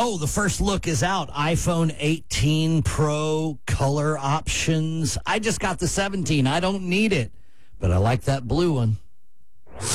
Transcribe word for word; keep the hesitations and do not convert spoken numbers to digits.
Oh, the first look is out. iPhone eighteen Pro color options. I just got the seventeen. I don't need it, but I like that blue one.